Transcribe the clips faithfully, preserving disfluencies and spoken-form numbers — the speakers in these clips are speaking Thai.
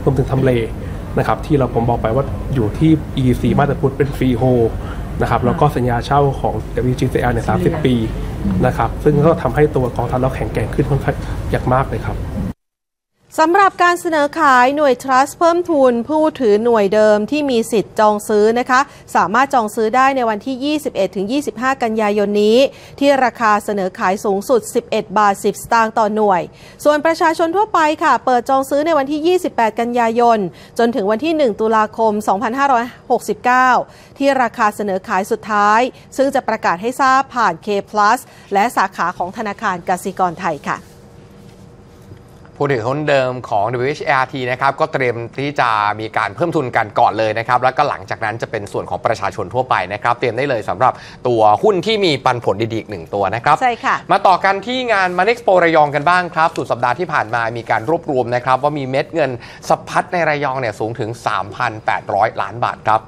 รวมถึงทำเลนะครับที่เราผมบอกไปว่าอยู่ที่ อี ซี มาตรพุทธเป็นฟรีโฮนะครับแล้วก็สัญญาเช่าของ ดับเบิลยู จี ซี แอล เนี่ยสามสิบปีนะครับซึ่งก็ทำให้ตัวกองทัพเราแข็งแกร่งขึ้นค่อนข้างอย่างมากเลยครับสำหรับการเสนอขายหน่วย Trust เพิ่มทุนผู้ถือหน่วยเดิมที่มีสิทธิ์จองซื้อนะคะสามารถจองซื้อได้ในวันที่ ยี่สิบเอ็ดถึงยี่สิบห้า กันยายนนี้ที่ราคาเสนอขายสูงสุด สิบเอ็ดบาทสิบสตางค์ต่อหน่วยส่วนประชาชนทั่วไปค่ะเปิดจองซื้อในวันที่ ยี่สิบแปด กันยายนจนถึงวันที่ หนึ่ง ตุลาคม สองพันห้าร้อยหกสิบเก้า ที่ราคาเสนอขายสุดท้ายซึ่งจะประกาศให้ทราบผ่าน K Plus และสาขาของธนาคารกสิกรไทยค่ะผู้ถือหุ้นเดิมของ ดับเบิลยู เอช อาร์ ที นะครับก็เตรียมที่จะมีการเพิ่มทุนกันก่อนเลยนะครับแล้วก็หลังจากนั้นจะเป็นส่วนของประชาชนทั่วไปนะครับเตรียมได้เลยสำหรับตัวหุ้นที่มีปันผลดีๆอีกหนึ่งตัวนะครับใช่ค่ะมาต่อกันที่งาน Money Expo ระยองกันบ้างครับสุดสัปดาห์ที่ผ่านมามีการรวบรวมนะครับว่ามีเม็ดเงินสะพัดในระยองเนี่ยสูงถึง สามพันแปดร้อย ล้านบาทครับ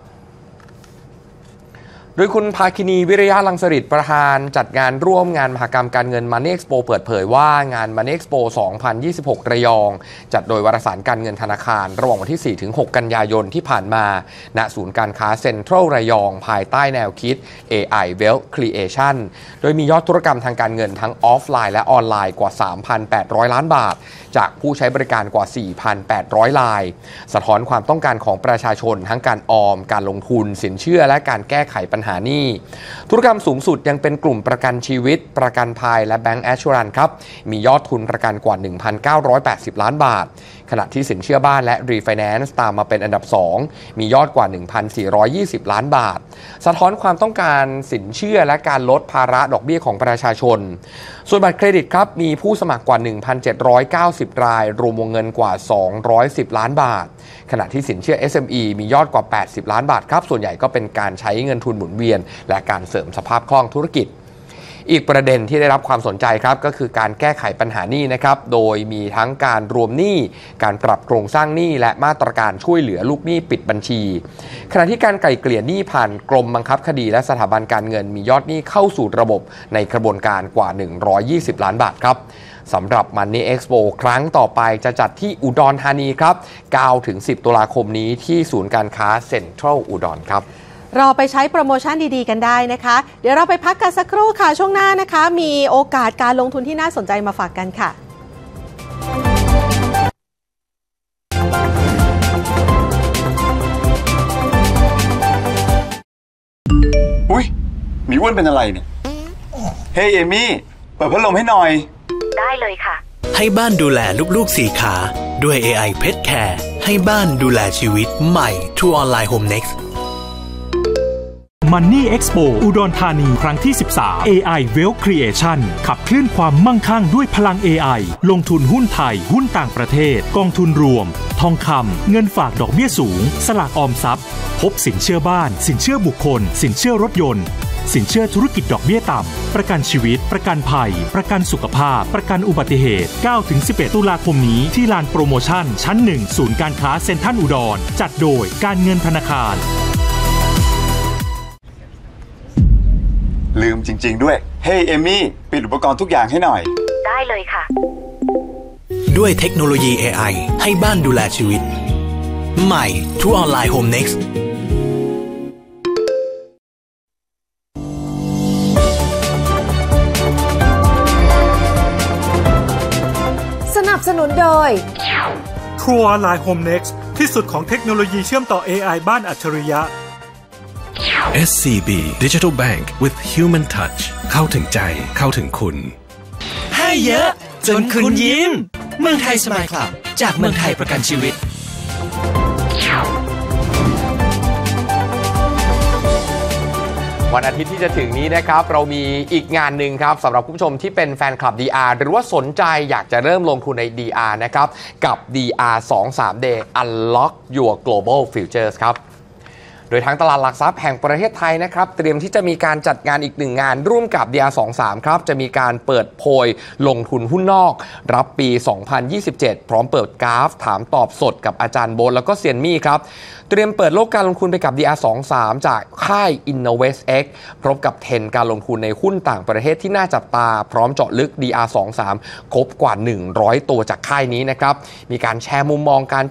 โดยคุณภาคินีวิริยะรังสฤษดิ์ประธานจัดงานร่วมงานมหกรรมการเงิน Money Expo เปิดเผยว่างาน Money Expo สองพันยี่สิบหก ระยองจัดโดยวารสารการเงินธนาคารระหว่างวันที่ สี่ถึงหก กันยายนที่ผ่านมาณศูนย์การค้าเซ็นทรัลระยองภายใต้แนวคิด เอ ไอ Wealth Creation โดยมียอดธุรกรรมทางการเงินทั้งออฟไลน์และออนไลน์กว่า สามพันแปดร้อย ล้านบาทจากผู้ใช้บริการกว่า สี่พันแปดร้อย รายสะท้อนความต้องการของประชาชนทั้งการออมการลงทุนสินเชื่อและการแก้ไขปัญหาหนี้ธุรกรรมสูงสุดยังเป็นกลุ่มประกันชีวิตประกันภัยและแบงก์แอชชูรันส์ครับมียอดทุนประกันกว่า หนึ่งพันเก้าร้อยแปดสิบ ล้านบาทขณะที่สินเชื่อบ้านและรีไฟแนนซ์ตามมาเป็นอันดับสองมียอดกว่า หนึ่งพันสี่ร้อยยี่สิบ ล้านบาทสะท้อนความต้องการสินเชื่อและการลดภาระดอกเบี้ยของประชาชนส่วนบัตรเครดิตครับมีผู้สมัครกว่า หนึ่งพันเจ็ดร้อยเก้าสิบ รายรวมวงเงินกว่าสองร้อยสิบล้านบาทขณะที่สินเชื่อ เอส เอ็ม อี มียอดกว่าแปดสิบล้านบาทครับส่วนใหญ่ก็เป็นการใช้เงินทุนหมุนเวียนและการเสริมสภาพคล่องธุรกิจอีกประเด็นที่ได้รับความสนใจครับก็คือการแก้ไขปัญหาหนี้นะครับโดยมีทั้งการรวมหนี้การปรับโครงสร้างหนี้และมาตรการช่วยเหลือลูกหนี้ปิดบัญชีขณะที่การไกล่เกลี่ยหนี้ผ่านกรมบังคับคดีและสถาบันการเงินมียอดหนี้เข้าสู่ระบบในกระบวนการกว่าหนึ่งร้อยยี่สิบล้านบาทครับสำหรับ Money Expo ครั้งต่อไปจะจัดที่อุดรธานีครับ เก้าถึงสิบ ตุลาคมนี้ที่ศูนย์การค้าเซ็นทรัลอุดรครับเราไปใช้โปรโมชั่นดีๆกันได้นะคะเดี๋ยวเราไปพักกันสักครู่ค่ะช่วงหน้านะคะมีโอกาสการลงทุนที่น่าสนใจมาฝากกันค่ะอุ๊ยหมีอ้วนเป็นอะไรเนี่ยเฮ้ยเอมี่เปิดพัดลมให้หน่อยได้เลยค่ะให้บ้านดูแลลูกๆสี่ขาด้วย เอ ไอ Pet Care ให้บ้านดูแลชีวิตใหม่ True Online Home Next Money Expo อุดรธานีครั้งที่ สิบสาม เอ ไอ Wealth Creation ขับเคลื่อนความมั่งคั่งด้วยพลัง เอ ไอ ลงทุนหุ้นไทยหุ้นต่างประเทศกองทุนรวมทองคำเงินฝากดอกเบี้ยสูงสลากออมทรัพย์พบสินเชื่อบ้านสินเชื่อบุคคลสินเชื่อรถยนต์สินเชื่อธุรกิจดอกเบี้ยต่ำประกันชีวิตประกันภัยประกันสุขภาพประกันอุบัติเหตุ เก้าถึงสิบเอ็ด ตุลาคมนี้ที่ลานโปรโมชั่นชั้นหนึ่งศูนย์การค้าเซ็นทรัลอุดรจัดโดยการเงินธนาคารลืมจริงๆด้วยเฮ้ยเอมี่ปิดอุปกรณ์ทุกอย่างให้หน่อยได้เลยค่ะด้วยเทคโนโลยี เอ ไอ ให้บ้านดูแลชีวิตใหม่ True Online Home Next สนับสนุนโดย True Online Home Next ที่สุดของเทคโนโลยีเชื่อมต่อ เอ ไอ บ้านอัจฉริยะเอส ซี บี Digital Bank with Human Touch เข้าถึงใจเข้าถึงคุณให้เยอะจนคุณยิ้มเมืองไทยสมายคลับจากเมืองไทยประกันชีวิตวันอาทิตย์ที่จะถึงนี้นะครับเรามีอีกงานหนึ่งครับสำหรับผู้ชมที่เป็นแฟนคลับ ดี อาร์ หรือว่าสนใจอยากจะเริ่มลงทุนใน ดี อาร์ นะครับกับ ดี อาร์ สองสิบสาม Day Unlock Your Global Futures ครับโดยทางตลาดหลักทรัพย์แห่งประเทศไทยนะครับเตรียมที่จะมีการจัดงานอีกหนึ่งงานร่วมกับ ดี อาร์ สองสิบสาม ครับจะมีการเปิดโพยลงทุนหุ้นนอกรับปี สองพันยี่สิบเจ็ด พร้อมเปิดกราฟถามตอบสดกับอาจารย์โบ๊ทแล้วก็เซียนมี่ครับเตรียมเปิดโลกการลงทุนไปกับ ดี อาร์ สองสิบสาม จากค่าย InnovestX พร้อมกับเทรนด์การลงทุนในหุ้นต่างประเทศที่น่าจับตาพร้อมเจาะลึก ดี อาร์ สองสิบสาม ครบกว่าหนึ่งร้อยตัวจากค่ายนี้นะครับมีการแชร์มุมมองการ